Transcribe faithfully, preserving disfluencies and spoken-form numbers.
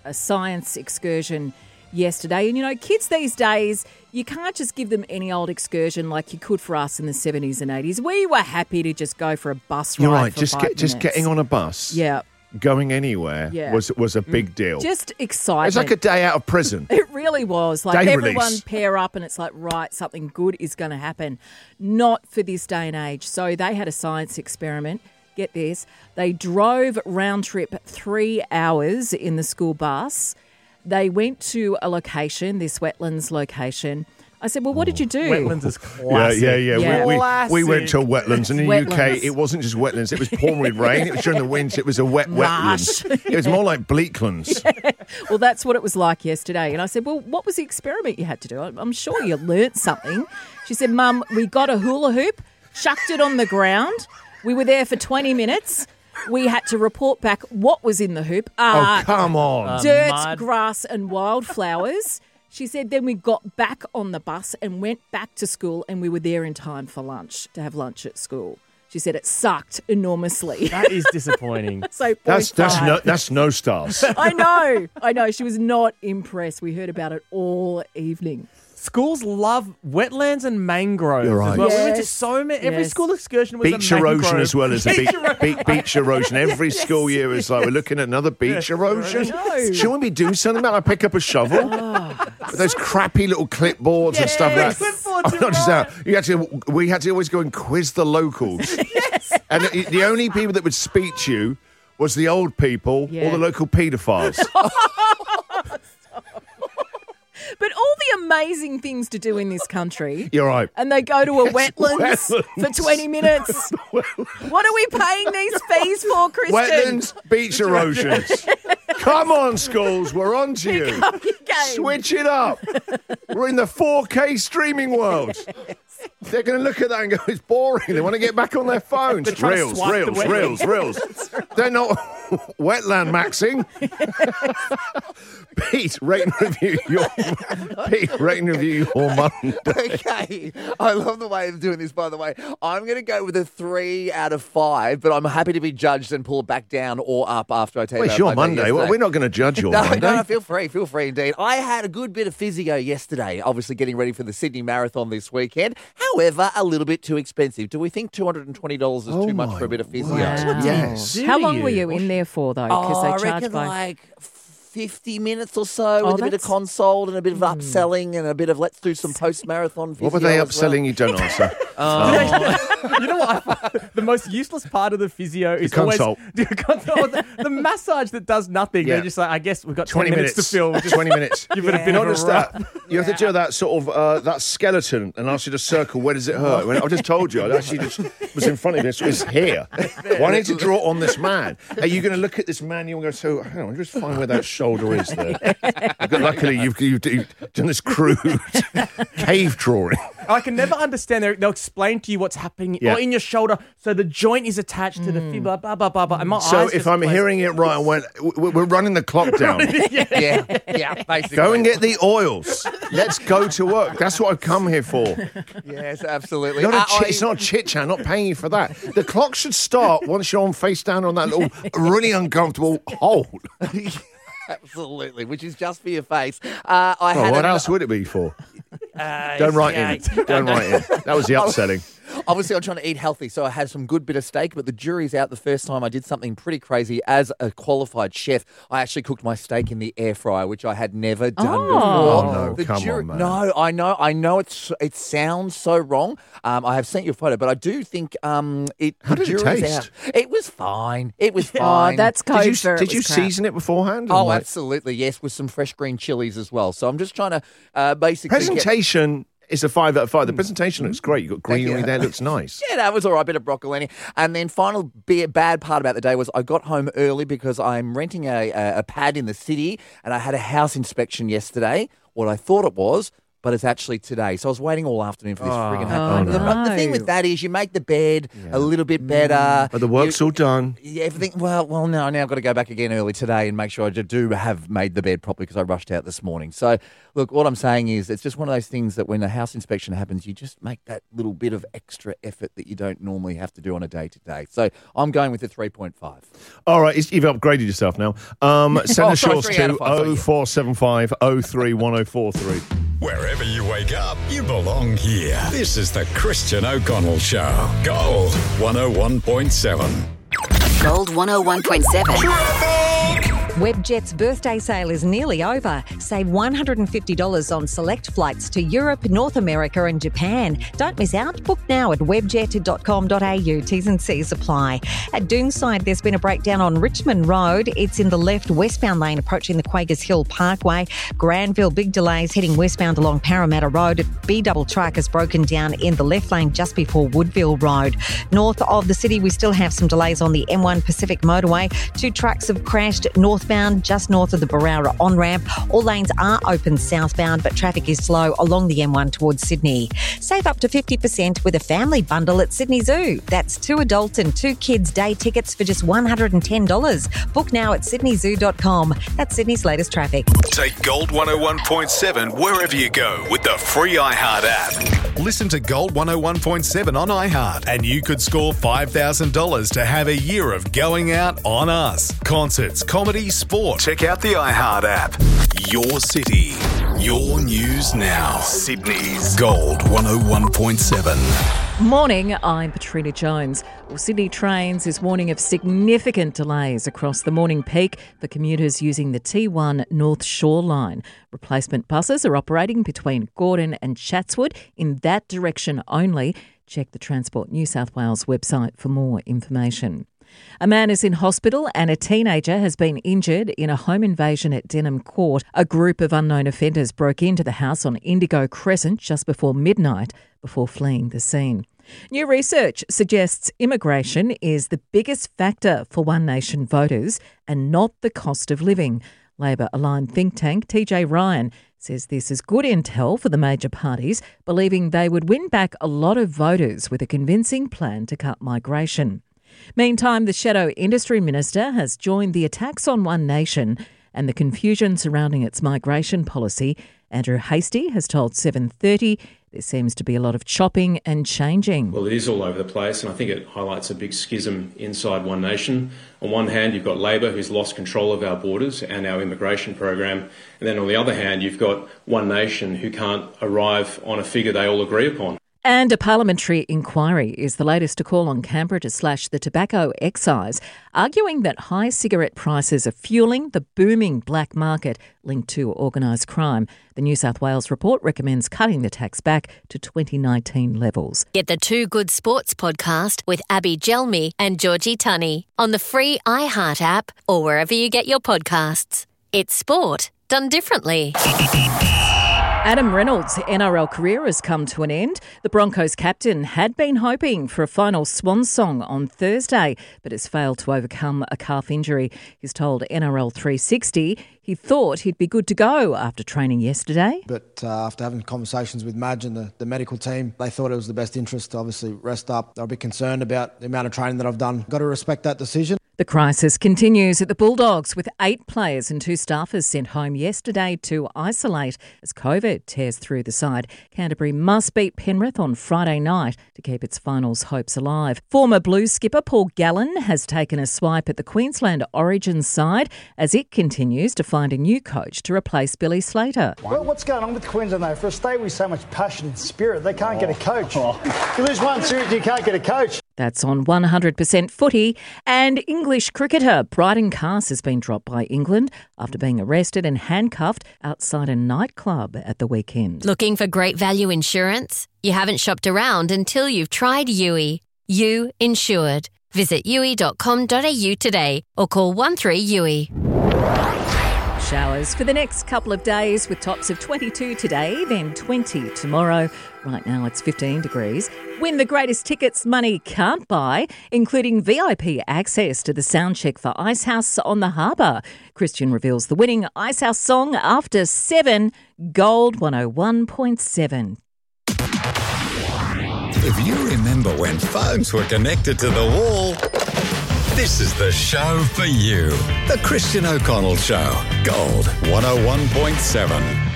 a science excursion yesterday. And, you know, kids these days, you can't just give them any old excursion like you could for us in the seventies and eighties. We were happy to just go for a bus ride. You're right. For Just five get, just minutes. getting on a bus, Yeah. going anywhere Yeah. was was a big deal. Just excitement. It's like a day out of prison. It really was. Like Day everyone release. pair up and it's like, right, something good is going to happen. Not for this day and age. So they had a science experiment. Get this. They drove round trip three hours in the school bus. They went to a location, this wetlands location. I said, well, what did you do? Wetlands is Yeah, classic. yeah, yeah. Yeah. We, we, we Classic. went to wetlands, and in the U K, Wetlands. it wasn't just wetlands. It was pouring with rain. It was during the winter. It was a wet Marsh. wetlands. It was more like bleaklands. Well, that's what it was like yesterday. And I said, well, what was the experiment you had to do? I'm I'm sure you learnt something. She said, Mum, we got a hula hoop, chucked it on the ground. We were there for twenty minutes. We had to report back what was in the hoop. Oh, Uh, come on. dirt, mud. grass and wildflowers. She said then we got back on the bus and went back to school and we were there in time for lunch, to have lunch at school. She said it sucked enormously. That is disappointing. So point That's that's five. no that's no stars. I know, I know. She was not impressed. We heard about it all evening. Schools love wetlands and mangroves. You're right. As well. We went to Yes. so many. Every Yes. school excursion was Beach a erosion mangrove. as well as a Beach beach, erosion. beach, beach erosion. Every school year is like, we're looking at another beach erosion. No. Shouldn't we do something about it? I pick up a shovel? With those crappy little clipboards and stuff like that. Clipboards, Oh, you're not just right. that. You had to, we had to always go and quiz the locals. And the, the only people that would speak to you was the old people Yeah. or the local paedophiles. But all the amazing things to do in this country. You're right. And they go to a wetlands, wetlands. for twenty minutes. What are we paying these fees for, Christian? Wetlands, beach erosions. Come on, schools, we're on to you. Up your game. Switch it up. We're in the four K streaming world. They're going to look at that and go, it's boring. They want to get back on their phones. They're trying to Reels, swipe the reels, wetlands. reels, reels. They're not wetland maxing. Pete, rate and review your Pete, rate and review your Monday. Okay, I love the way of doing this, by the way. I'm going to go with a three out of five, but I'm happy to be judged and pull it back down or up after I take Well, it it's your Monday. Well, yesterday. we're not going to judge your No, Monday. no, no, feel free, feel free indeed. I had a good bit of physio yesterday, obviously getting ready for the Sydney Marathon this weekend. However, a little bit too expensive. Do we think two hundred twenty dollars is Oh too much my for a bit of physio? Wow. Yes. Do How to long you? were you in there for, though? Oh, Because I they charge reckon by... like fifty minutes or so Oh, with a bit of that's- consult and a bit of upselling and a bit of let's do some post-marathon physio What were they as well. upselling? You don't answer. You know what? I find the most useless part of the physio is consult. always the, consult, the, the massage that does nothing. Yeah. They're just like, I guess we've got twenty ten minutes. minutes to fill. We'll just twenty minutes. give it a bit Not of a just rub. that. You have to do that sort of uh, that skeleton and ask you to circle. Where does it hurt? When I just told you. I actually just was in front of you. It's, it's here. Why I need to draw it on this man? Are you going to look at this man? You're going to go. So hang on, just find where that shoulder is there. But luckily, you've, you've, you've done this crude cave drawing. I can never understand. They'll, they'll explain to you what's happening Yeah. or in your shoulder. So the joint is attached to the fibula, blah, blah, blah, blah. And my So eyes if just I'm blaze. hearing it right, I went. w- We're running the clock down. Yeah, yeah, basically. Go and get the oils. Let's go to work. That's what I've come here for. Yes, absolutely. Not a Uh, chit, I- it's not chit chat. Not paying you for that. The clock should start once you're on face down on that little really uncomfortable hold. Absolutely, which is just for your face. Uh, I Oh, had what an- else would it be for? Uh, Don't write yeah. in. Don't write in. That was the upselling. Obviously, I'm trying to eat healthy, so I had some good bit of steak, but the jury's out the first time I did something pretty crazy. As a qualified chef, I actually cooked my steak in the air fryer, which I had never done Oh. before. Oh, no, The come on, man. No, I know, I know it's it sounds so wrong. Um, I have sent you a photo, but I do think um, it. How the did it jury's taste? Out. It was fine. It was Oh, fine. that's code Did you, for it did was you crap. season it beforehand? or Oh, like- absolutely, yes, with some fresh green chilies as well. So I'm just trying to uh, basically get- Presentation is a five out of five. The presentation looks great. You've got greenery you. there. Looks nice. Yeah, that was all right. Bit of broccolini. And then final be- bad part about the day was I got home early because I'm renting a, a, a pad in the city and I had a house inspection yesterday. What I thought it was but it's actually today. So I was waiting all afternoon for this Oh, frigging oh, happen. The, no. the thing with that is you make the bed a little bit better. But the work's You- all done. Yeah, everything. Well, well, no. Now I've got to go back again early today and make sure I do have made the bed properly because I rushed out this morning. So, look, what I'm saying is it's just one of those things that when a house inspection happens, you just make that little bit of extra effort that you don't normally have to do on a day to day. So I'm going with a three point five. All right, it's- you've upgraded yourself now. Um, send Oh, us sorry, yours three out to of five, sorry, oh yeah. four seven five oh three one oh four three. Wherever you wake up, you belong here. This is the Christian O'Connell Show. Gold one oh one point seven. Gold one oh one point seven. Webjet's birthday sale is nearly over. Save one hundred fifty dollars on select flights to Europe, North America and Japan. Don't miss out. Book now at webjet dot com dot a u. T's and C's apply. At Doonside, there's been a breakdown on Richmond Road. It's in the left westbound lane approaching the Quakers Hill Parkway. Granville, big delays heading westbound along Parramatta Road. B-double truck has broken down in the left lane just before Woodville Road. North of the city, we still have some delays on the M one Pacific Motorway. Two trucks have crashed northbound just north of the Barara on-ramp. All lanes are open southbound, but traffic is slow along the M one towards Sydney. Save up to fifty percent with a family bundle at Sydney Zoo. That's two adults and two kids day tickets for just one hundred ten dollars. Book now at sydney zoo dot com. That's Sydney's latest traffic. Take Gold one oh one point seven wherever you go with the free iHeart app. Listen to Gold one oh one point seven on iHeart and you could score five thousand dollars to have a year of going out on us. Concerts, comedy, sport. Check out the iHeart app. Your city, your news now. Sydney's Gold one oh one point seven. Morning, I'm Patrina Jones. Well, Sydney Trains is warning of significant delays across the morning peak for commuters using the T one North Shore line. Replacement buses are operating between Gordon and Chatswood in that direction only. Check the Transport New South Wales website for more information. A man is in hospital and a teenager has been injured in a home invasion at Denham Court. A group of unknown offenders broke into the house on Indigo Crescent just before midnight before fleeing the scene. New research suggests immigration is the biggest factor for One Nation voters and not the cost of living. Labor-aligned think tank T J Ryan says this is good intel for the major parties, believing they would win back a lot of voters with a convincing plan to cut migration. Meantime, the Shadow Industry Minister has joined the attacks on One Nation and the confusion surrounding its migration policy. Andrew Hastie has told seven thirty there seems to be a lot of chopping and changing. Well, it is all over the place, and I think it highlights a big schism inside One Nation. On one hand, you've got Labor, who's lost control of our borders and our immigration program, and then on the other hand, you've got One Nation, who can't arrive on a figure they all agree upon. And a parliamentary inquiry is the latest to call on Canberra to slash the tobacco excise, arguing that high cigarette prices are fueling the booming black market linked to organised crime. The New South Wales report recommends cutting the tax back to twenty nineteen levels. Get the Two Good Sports podcast with Abby Gelmi and Georgie Tunney on the free iHeart app or wherever you get your podcasts. It's sport done differently. Adam Reynolds' N R L career has come to an end. The Broncos captain had been hoping for a final swan song on Thursday, but has failed to overcome a calf injury. He's told N R L three sixty he thought he'd be good to go after training yesterday. But uh, after having conversations with Madge and the, the medical team, they thought it was the best interest to obviously rest up. They're a bit concerned about the amount of training that I've done. Got to respect that decision. The crisis continues at the Bulldogs, with eight players and two staffers sent home yesterday to isolate as COVID tears through the side. Canterbury must beat Penrith on Friday night to keep its finals hopes alive. Former Blues skipper Paul Gallen has taken a swipe at the Queensland Origin side as it continues to find a new coach to replace Billy Slater. Well, what's going on with Queensland, though? For a state with so much passion and spirit, they can't oh. get a coach. Oh. You lose one series, you can't get a coach. That's on one hundred percent footy. And English cricketer Bryden Cass has been dropped by England after being arrested and handcuffed outside a nightclub at the weekend. Looking for great value insurance? You haven't shopped around until you've tried U I. You Insured. Visit u i dot com dot a u today or call one three U I. showers for the next couple of days with tops of twenty-two today, then twenty tomorrow. Right now it's fifteen degrees. Win the greatest tickets money can't buy, including V I P access to the soundcheck for Icehouse on the Harbour. Christian reveals the winning Icehouse song after seven. Gold one oh one point seven. If you remember when phones were connected to the wall, this is the show for you. The Christian O'Connell Show. Gold one oh one point seven.